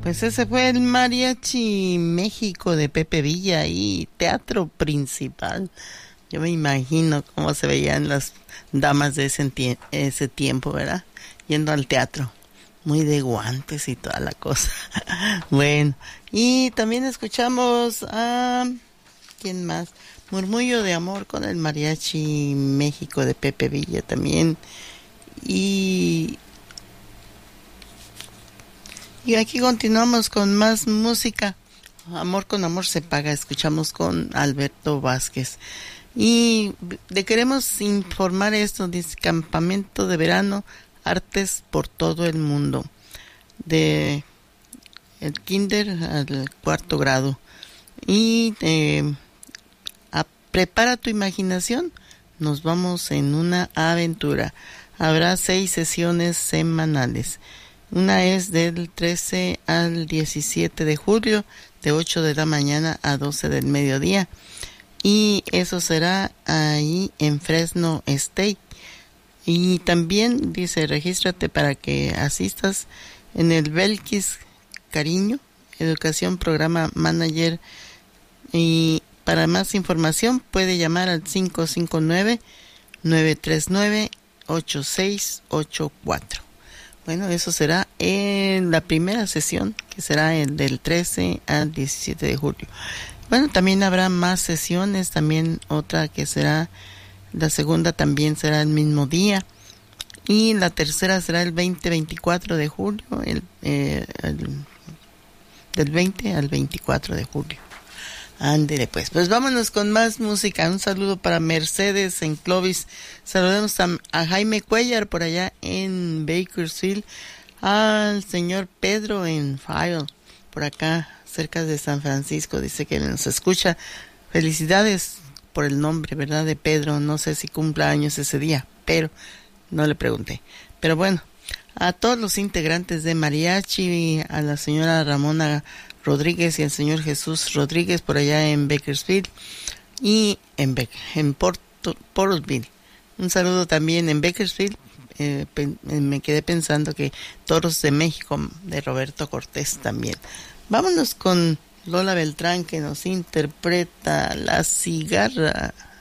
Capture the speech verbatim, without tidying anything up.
Pues ese fue el Mariachi México de Pepe Villa y Teatro Principal. Yo me imagino cómo se veían las damas de ese, tie- ese tiempo, ¿verdad? Yendo al teatro. Muy de guantes y toda la cosa. Bueno, y también escuchamos a... ¿quién más? Murmullo de Amor con el Mariachi México de Pepe Villa también. Y... Y aquí continuamos con más música. Amor con amor se paga. Escuchamos con Alberto Vázquez. Y le queremos informar esto. Dice campamento de verano, artes por todo el mundo. De el kinder al cuarto grado. Y eh, a, prepara tu imaginación. Nos vamos en una aventura. Habrá seis sesiones semanales. Una es del trece al diecisiete de julio, de ocho de la mañana a doce del mediodía. Y eso será ahí en Fresno State. Y también dice, regístrate para que asistas en el Belkis Cariño, Educación Programa Manager. Y para más información puede llamar al cinco cinco nueve, nueve tres nueve, ocho seis ocho cuatro. Bueno, eso será en la primera sesión, que será el del trece al diecisiete de julio. Bueno, también habrá más sesiones, también otra que será, la segunda también será el mismo día. Y la tercera será el veinte veinticuatro de julio, el, eh, el, del veinte al veinticuatro de julio. Ándele pues, pues vámonos con más música. Un saludo para Mercedes en Clovis. Saludamos a, a Jaime Cuellar por allá en Bakersfield. Al señor Pedro en File, por acá cerca de San Francisco. Dice que nos escucha. Felicidades por el nombre, ¿verdad? De Pedro. No sé si cumpla años ese día, pero no le pregunté. Pero bueno, a todos los integrantes de Mariachi, a la señora Ramona Rodríguez y el señor Jesús Rodríguez por allá en Bakersfield y en, Be- en Porto- Porterville. Un saludo también en Bakersfield. Eh, pe- me quedé pensando que Toros de México de Roberto Cortés también. Vámonos con Lola Beltrán, que nos interpreta La Cigarra.